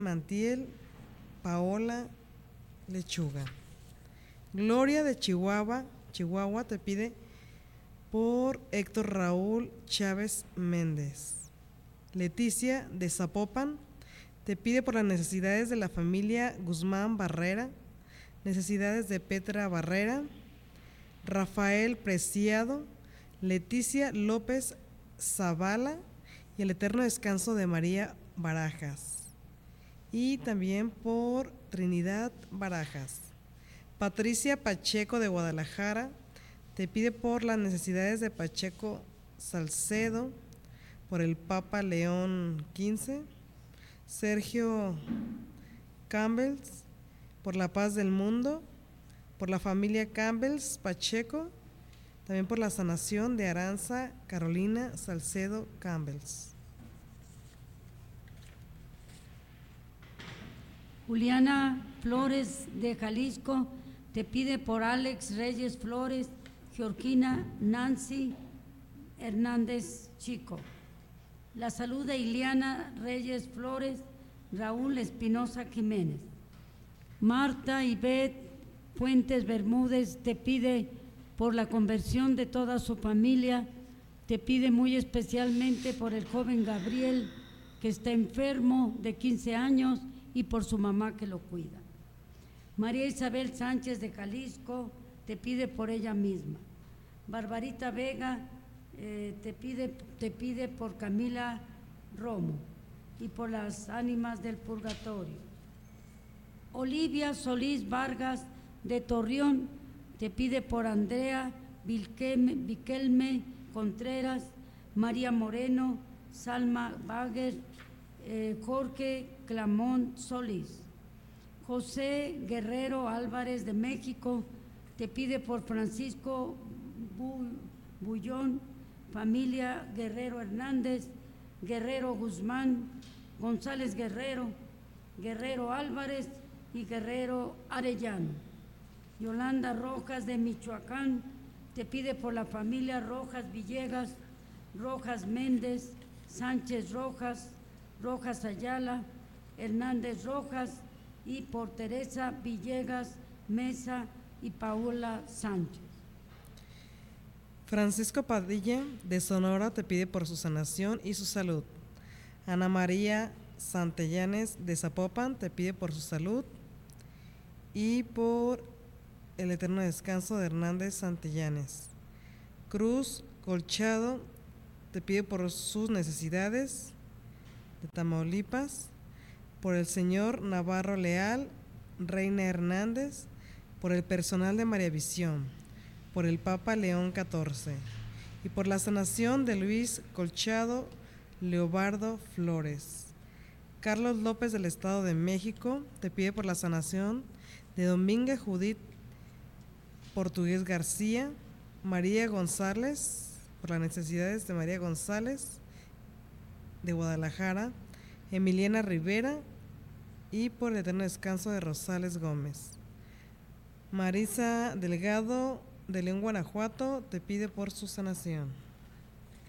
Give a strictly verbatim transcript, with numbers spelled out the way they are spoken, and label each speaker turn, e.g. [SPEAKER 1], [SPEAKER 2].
[SPEAKER 1] Mantiel, Paola Lechuga. Gloria de Chihuahua, Chihuahua te pide por Héctor Raúl Chávez Méndez. Leticia de Zapopan te pide por las necesidades de la familia Guzmán Barrera, necesidades de Petra Barrera, Rafael Preciado, Leticia López Zavala y el eterno descanso de María Barajas. Y también por Trinidad Barajas. Patricia Pacheco de Guadalajara te pide por las necesidades de Pacheco Salcedo, por el Papa León quince, Sergio Campbells, por la paz del mundo, por la familia Campbells Pacheco, también por la sanación de Aranza Carolina Salcedo Campbells.
[SPEAKER 2] Juliana Flores de Jalisco te pide por Alex Reyes Flores, Georgina Nancy Hernández Chico. La salud de Iliana Reyes Flores, Raúl Espinosa Jiménez. Marta Ivette Fuentes Bermúdez te pide por la conversión de toda su familia, te pide muy especialmente por el joven Gabriel, que está enfermo de quince años, y por su mamá que lo cuida. María Isabel Sánchez de Jalisco te pide por ella misma. Barbarita Vega eh, te, pide, te pide por Camila Romo y por las ánimas del purgatorio. Olivia Solís Vargas de Torreón te pide por Andrea Vilquelme, Vilquelme Contreras, María Moreno, Salma Baguer, eh, Jorge Clamón Solís. José Guerrero Álvarez de México te pide por Francisco Bullón, familia Guerrero Hernández, Guerrero Guzmán, González Guerrero, Guerrero Álvarez y Guerrero Arellano. Yolanda Rojas de Michoacán te pide por la familia Rojas Villegas, Rojas Méndez, Sánchez Rojas, Rojas Ayala, Hernández Rojas y por Teresa Villegas Mesa y Paola Sánchez.
[SPEAKER 1] Francisco Padilla de Sonora te pide por su sanación y su salud. Ana María Santellanes de Zapopan te pide por su salud y por el eterno descanso de Hernández Santellanes. Cruz Colchado te pide por sus necesidades de Tamaulipas, por el señor Navarro Leal, Reina Hernández, por el personal de María Visión, por el Papa León catorce y por la sanación de Luis Colchado Leobardo Flores. Carlos López del Estado de México te pide por la sanación de Dominga Judith Portugués García, María González, por las necesidades de María González de Guadalajara, Emiliana Rivera y por el eterno descanso de Rosales Gómez. Marisa Delgado de León, Guanajuato te pide por su sanación.